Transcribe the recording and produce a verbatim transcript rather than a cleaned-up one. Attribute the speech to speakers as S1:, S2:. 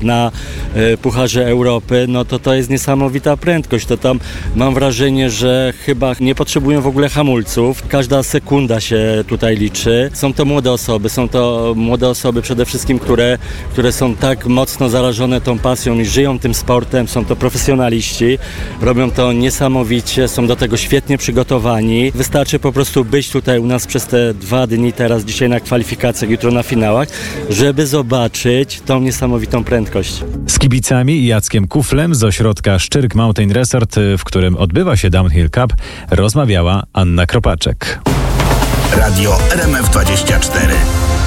S1: jest na y, Pucharze Europy, no to to jest niesamowita prędkość. To tam mam wrażenie, że chyba nie potrzebują w ogóle hamulców. Każda sekunda się tutaj liczy. Są to młode osoby, są to młode osoby przede wszystkim, które, które są tak mocno zarażone tą pasją i żyją tym sportem. Są to profesjonaliści, robią to niesamowicie, są do tego świetnie przygotowani. Wystarczy po prostu być tutaj u nas przez te dwa dni, teraz dzisiaj na kwalifikacjach, jutro na finałach, żeby zobaczyć tą niesamowitą prędkość.
S2: Z kibicami i Jackiem Kuflem z ośrodka Szczyrk Mountain Resort, w którym odbywa się Downhill Cup, rozmawiała Anna Kropaczek.
S3: Radio R M F dwadzieścia cztery.